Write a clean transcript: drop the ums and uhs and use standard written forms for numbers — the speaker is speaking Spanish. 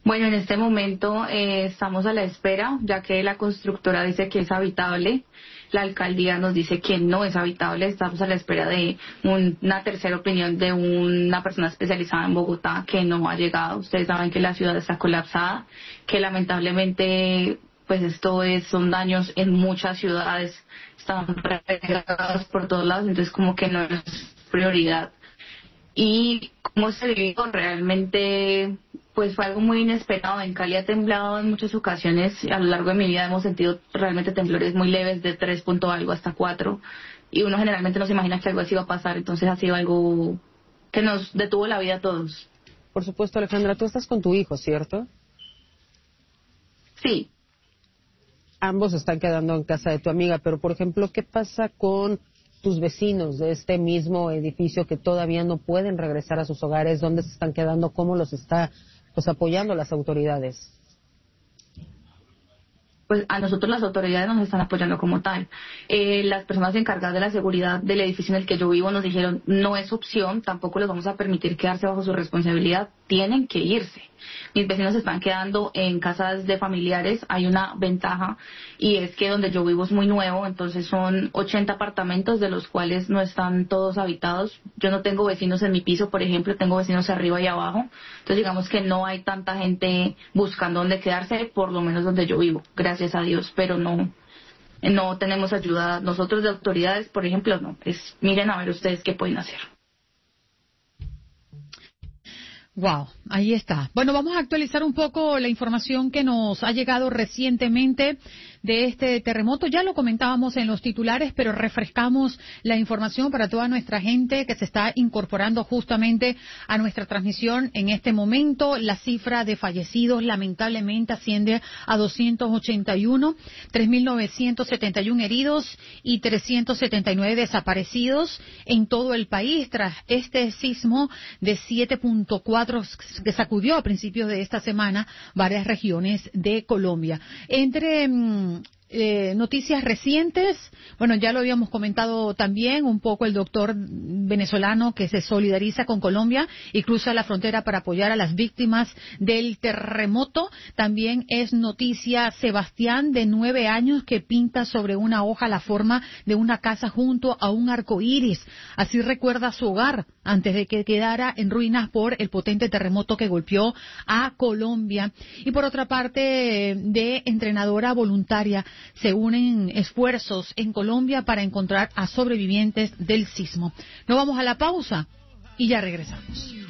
Bueno, en este momento estamos a la espera, ya que la constructora dice que es habitable, la alcaldía nos dice que no es habitable, estamos a la espera de una tercera opinión de una persona especializada en Bogotá que no ha llegado. Ustedes saben que la ciudad está colapsada, que lamentablemente pues son daños en muchas ciudades, están regados por todos lados, entonces como que no es prioridad. Y cómo se vivió realmente, pues fue algo muy inesperado. En Cali ha temblado en muchas ocasiones, a lo largo de mi vida hemos sentido realmente temblores muy leves de 3 punto algo hasta 4, y uno generalmente no se imagina que algo así va a pasar, entonces ha sido algo que nos detuvo la vida a todos. Por supuesto, Alejandra, tú estás con tu hijo, ¿cierto? Sí. Ambos están quedando en casa de tu amiga, pero por ejemplo, ¿qué pasa con tus vecinos de este mismo edificio que todavía no pueden regresar a sus hogares? ¿Dónde se están quedando? ¿Cómo los está apoyando las autoridades? Pues a nosotros las autoridades nos están apoyando como tal. Las personas encargadas de la seguridad del edificio en el que yo vivo nos dijeron no es opción, tampoco les vamos a permitir quedarse bajo su responsabilidad, tienen que irse. Mis vecinos se están quedando en casas de familiares. Hay una ventaja y es que donde yo vivo es muy nuevo, entonces son 80 apartamentos de los cuales no están todos habitados. Yo no tengo vecinos en mi piso, por ejemplo, tengo vecinos arriba y abajo, entonces digamos que no hay tanta gente buscando dónde quedarse, por lo menos donde yo vivo, gracias a Dios, pero no tenemos ayuda nosotros de autoridades, por ejemplo, no, miren a ver ustedes qué pueden hacer. Wow, ahí está. Bueno, vamos a actualizar un poco la información que nos ha llegado recientemente de este terremoto. Ya lo comentábamos en los titulares, pero refrescamos la información para toda nuestra gente que se está incorporando justamente a nuestra transmisión en este momento. La cifra de fallecidos lamentablemente asciende a 281, 3.971 heridos y 379 desaparecidos en todo el país tras este sismo de 7.4 que sacudió a principios de esta semana varias regiones de Colombia. Entre noticias recientes, bueno, ya lo habíamos comentado también un poco, el doctor venezolano que se solidariza con Colombia y cruza la frontera para apoyar a las víctimas del terremoto. También es noticia Sebastián, de 9 años, que pinta sobre una hoja la forma de una casa junto a un arco iris. Así recuerda su hogar antes de que quedara en ruinas por el potente terremoto que golpeó a Colombia. Y por otra parte, de entrenadora voluntaria, se unen esfuerzos en Colombia para encontrar a sobrevivientes del sismo. Nos vamos a la pausa y ya regresamos.